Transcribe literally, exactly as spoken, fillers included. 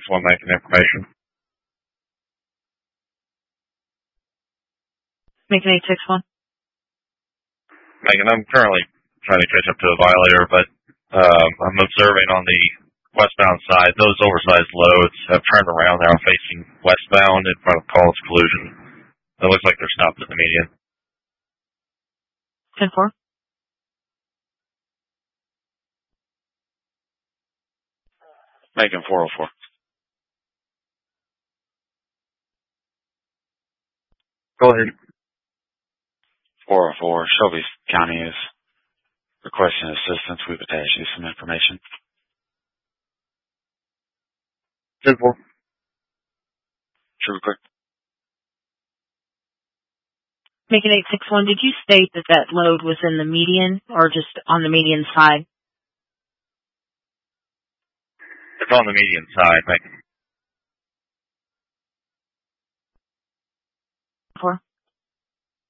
one making information. Making eight six one. Megan, I'm currently trying to catch up to a violator, but um, I'm observing on the westbound side, those oversized loads have turned around. They're facing westbound in front of College Collusion. It looks like they're stopped at the median. ten four. Making four oh four. Go ahead. four oh four. Shelby County is requesting assistance. We've attached you some information. ten four. True quick. Making eight six one. Did you state that that load was in the median or just on the median side? It's on the median side, Megan.